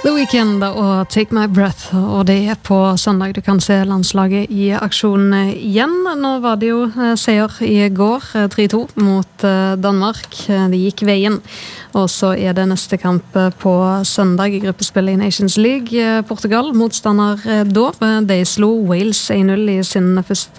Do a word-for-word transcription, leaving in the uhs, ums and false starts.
The Weeknd og Take My Breath, og det er på søndag du kan se landslaget i aksjon igjen. Nå var det jo seier i går, tre to mot Danmark. Det gikk veien, og så er det neste kamp på søndag i gruppespillet i Nations League. Portugal, motstander da, de slo Wales en null i sin første